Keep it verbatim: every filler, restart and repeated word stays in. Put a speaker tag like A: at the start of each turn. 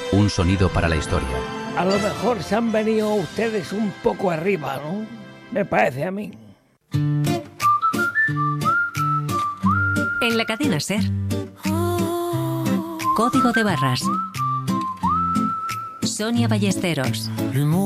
A: Un sonido para la historia.
B: A lo mejor se han venido ustedes un poco arriba, ¿no? Me parece a mí.
C: En la cadena SER. Código de barras. Sonia Ballesteros.